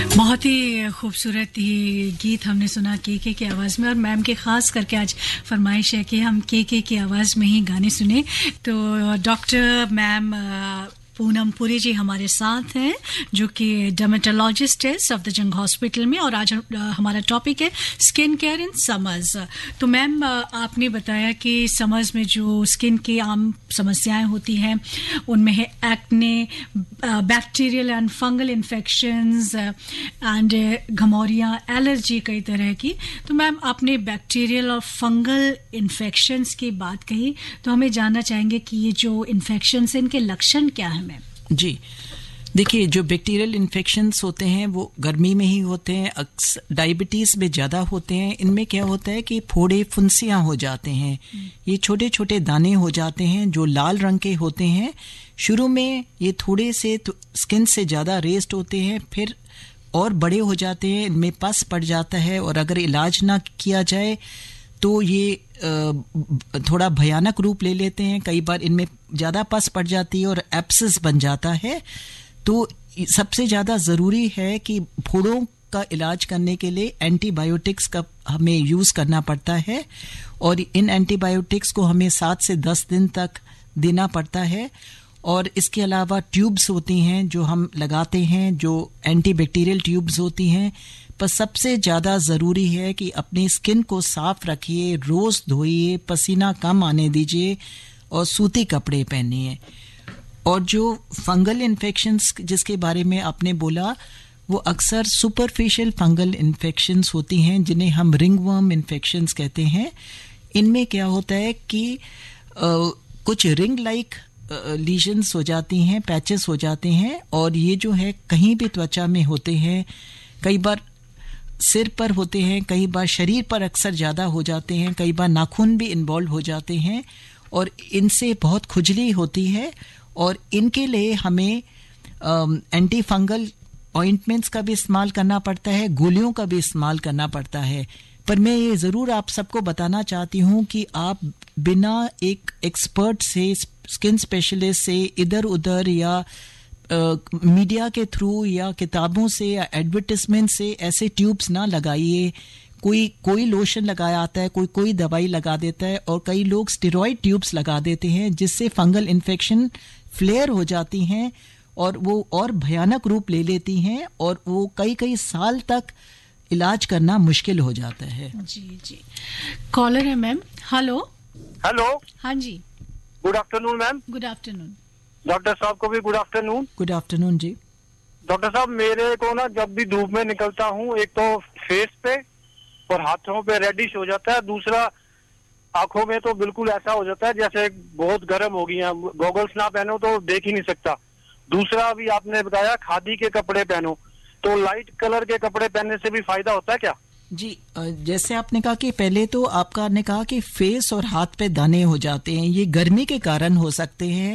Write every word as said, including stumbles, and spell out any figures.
बहुत ही खूबसूरत ये गीत हमने सुना केके की आवाज़ में, और मैम के ख़ास करके आज फरमाइश है कि हम केके की आवाज़ में ही गाने सुने। तो डॉक्टर मैम पूनम पुरी जी हमारे साथ हैं, जो कि डर्मेटोलॉजिस्ट है सफदरजंग हॉस्पिटल में, और आज हमारा टॉपिक है स्किन केयर इन समर्स। तो मैम आपने बताया कि समर्स में जो स्किन की आम समस्याएं होती हैं उनमें है acne, bacterial and fungal infections and घमौरियाँ, allergy कई तरह की। तो मैम आपने बैक्टीरियल और फंगल इन्फेक्शंस की बात कही, तो हमें जानना चाहेंगे कि ये जो इन्फेक्शंस हैं इनके लक्षण क्या है मैम? जी देखिए, जो बैक्टीरियल इन्फेक्शंस होते हैं वो गर्मी में ही होते हैं, अक्सर डायबिटीज़ में ज़्यादा होते हैं। इनमें क्या होता है कि फोड़े फुंसियाँ हो जाते हैं, ये छोटे छोटे दाने हो जाते हैं जो लाल रंग के होते हैं। शुरू में ये थोड़े से स्किन से ज़्यादा रेस्ट होते हैं, फिर और बड़े हो जाते हैं, इनमें पस पड़ जाता है, और अगर इलाज ना किया जाए तो ये थोड़ा भयानक रूप ले लेते हैं। कई बार इनमें ज़्यादा पस पड़ जाती है और एब्सेस बन जाता है। तो सबसे ज़्यादा ज़रूरी है कि फोड़ों का इलाज करने के लिए एंटीबायोटिक्स का हमें यूज़ करना पड़ता है, और इन एंटीबायोटिक्स को हमें सात से दस दिन तक देना पड़ता है। और इसके अलावा ट्यूब्स होती हैं जो हम लगाते हैं, जो एंटीबैक्टीरियल ट्यूब्स होती हैं। पर सबसे ज़्यादा ज़रूरी है कि अपनी स्किन को साफ रखिए, रोज़ धोइए, पसीना कम आने दीजिए और सूती कपड़े पहनिए। और जो फंगल इन्फेक्शंस जिसके बारे में आपने बोला, वो अक्सर सुपरफिशियल फंगल इन्फेक्शंस होती हैं, जिन्हें हम रिंगवर्म इन्फेक्शंस कहते हैं। इनमें क्या होता है कि आ, कुछ रिंग लाइक लीजन्स हो जाती हैं, पैचेस हो जाते हैं, और ये जो है कहीं भी त्वचा में होते हैं। कई बार सिर पर होते हैं, कई बार शरीर पर अक्सर ज़्यादा हो जाते हैं, कई बार नाखून भी इन्वॉल्व हो जाते हैं, और इनसे बहुत खुजली होती है। और इनके लिए हमें एंटी फंगल ऑइंटमेंट्स का भी इस्तेमाल करना पड़ता है, गोलियों का भी इस्तेमाल करना पड़ता है। पर मैं ये ज़रूर आप सबको बताना चाहती हूँ कि आप बिना एक एक्सपर्ट से, स्किन स्पेशलिस्ट से इधर उधर या मीडिया uh, के थ्रू या किताबों से या एडवर्टिजमेंट से ऐसे ट्यूब्स ना लगाइए। कोई कोई लोशन लगाया आता है, कोई कोई दवाई लगा देता है, और कई लोग स्टेरॉइड ट्यूब्स लगा देते हैं, जिससे फंगल इन्फेक्शन फ्लेयर हो जाती हैं और वो और भयानक रूप ले लेती हैं, और वो कई कई साल तक इलाज करना मुश्किल हो जाता है। जी जी, कॉलर है मैम। Hello hello. हाँ जी, good afternoon ma'am. Good afternoon. Doctor साहब को भी गुड आफ्टरनून। गुड आफ्टरनून जी। डॉक्टर साहब, मेरे को ना जब भी धूप में निकलता हूँ, एक तो फेस पे और हाथों पे रेडिश हो जाता है, दूसरा आंखों में तो बिल्कुल ऐसा हो जाता है जैसे बहुत गर्म हो गई है। गॉगल्स ना पहनो तो देख ही नहीं सकता। दूसरा अभी आपने बताया खादी के कपड़े पहनो, तो लाइट कलर के कपड़े पहनने से भी फायदा होता है क्या? जी, जैसे आपने कहा कि पहले तो आपका ने कहा कि फेस और हाथ पे दाने हो जाते हैं, ये गर्मी के कारण हो सकते हैं।